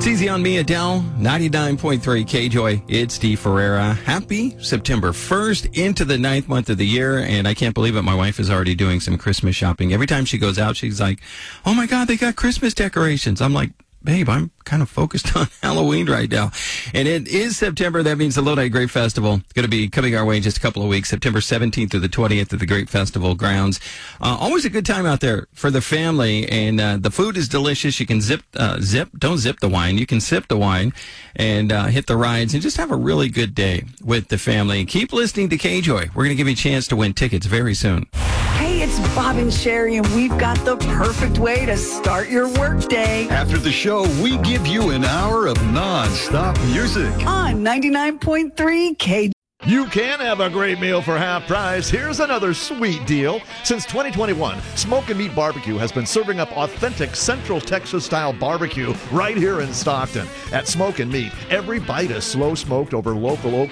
It's easy on me, Adele. 99.3 K-Joy. It's Steve Ferreira. Happy September 1st into the 9th month of the year. And I can't believe it. My wife is already doing some Christmas shopping. Every time she goes out, she's like, oh my God, they got Christmas decorations. I'm like, babe, I'm kind of focused on Halloween right now. And it is September. That means the Lodi Grape Festival is going to be coming our way in just a couple of weeks, September 17th through the 20th at the Grape Festival grounds. Always a good time out there for the family. And the food is delicious. You can don't zip the wine. You can sip the wine and hit the rides and just have a really good day with the family. Keep listening to K-Joy. We're going to give you a chance to win tickets very soon. Hey, it's Bob and Sherry, and we've got the perfect way to start your workday. After the show, we give you an hour of non-stop music. On 99.3 K. You can have a great meal for half price. Here's another sweet deal. Since 2021, Smoke and Meat Barbecue has been serving up authentic Central Texas-style barbecue right here in Stockton. At Smoke and Meat, every bite is slow-smoked over local oak